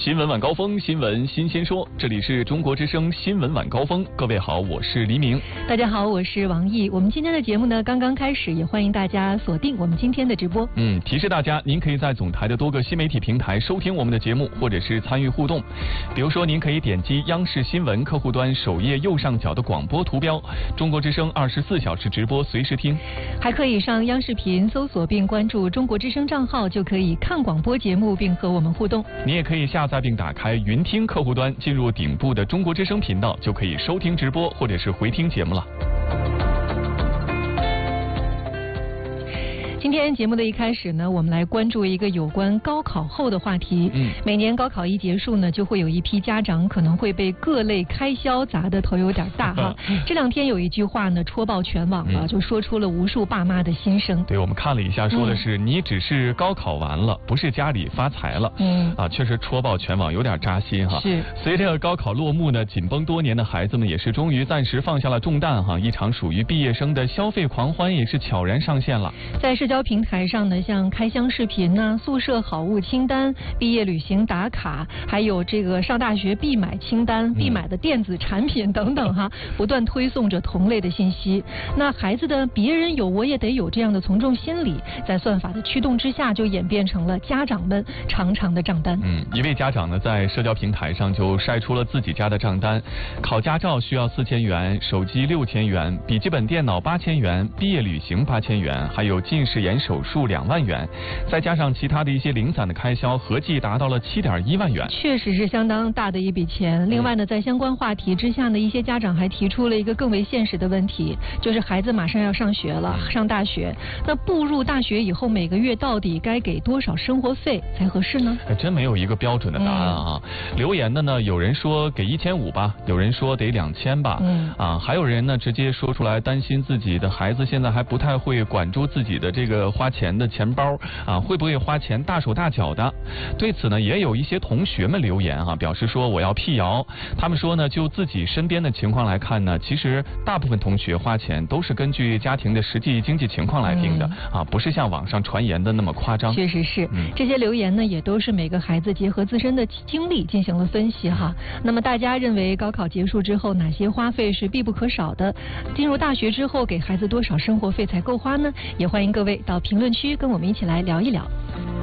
新闻晚高峰，新闻新鲜说，这里是中国之声新闻晚高峰。各位好，我是黎明。 大家好，我是王毅。我们今天的节目呢刚刚开始，也欢迎大家锁定我们今天的直播。 提示大家，您可以在总台的多个新媒体平台收听我们的节目，或者是参与互动。比如说，您可以点击央视新闻客户端首页右上角的广播图标，中国之声24小时直播随时听。 还可以上央视频搜索并关注中国之声账号，就可以看广播节目并和我们互动。 你也可以下载并打开云听客户端，进入顶部的中国之声频道，就可以收听直播或者是回听节目了。 今天节目的一开始呢，我们来关注一个有关高考后的话题。每年高考一结束呢，就会有一批家长可能会被各类开销砸得头有点大哈。这两天有一句话呢戳爆全网了，就说出了无数爸妈的心声。 对，我们看了一下，说的是你只是高考完了，不是家里发财了。确实戳爆全网，有点扎心哈。 是。 随着高考落幕呢，紧绷多年的孩子们也是终于暂时放下了重担哈，一场属于毕业生的消费狂欢也是悄然上线了。 在社交平台上呢，像开箱视频呢、宿舍好物清单、毕业旅行打卡，还有这个上大学必买清单、必买的电子产品等等哈，不断推送着同类的信息。那孩子的别人有我也得有这样的从众心理，在算法的驱动之下，就演变成了家长们长长的账单。 一位家长呢在社交平台上就晒出了自己家的账单，考驾照需要4000元，手机6000元，笔记本电脑8000元，毕业旅行8000元，还有近视眼手术2万元，再加上其他的一些零散的开销，合计达到了7.1万元。 确实是相当大的一笔钱。另外呢，在相关话题之下呢，一些家长还提出了一个更为现实的问题，就是孩子马上要上学了，上大学，那步入大学以后，每个月到底该给多少生活费才合适呢？ 还真没有一个标准的答案啊。留言的呢，有人说给1500吧，有人说得2000吧，还有人呢直接说出来，担心自己的孩子现在还不太会管住自己的这个花钱的钱包会不会花钱大手大脚的。对此呢，也有一些同学们留言表示说我要辟谣。他们说呢，就自己身边的情况来看呢，其实大部分同学花钱都是根据家庭的实际经济情况来定的不是像网上传言的那么夸张。 确实是，这些留言呢也都是每个孩子结合自身的经历进行了分析哈。那么大家认为高考结束之后哪些花费是必不可少的？进入大学之后给孩子多少生活费才够花呢？也欢迎各位到评论区跟我们一起来聊一聊。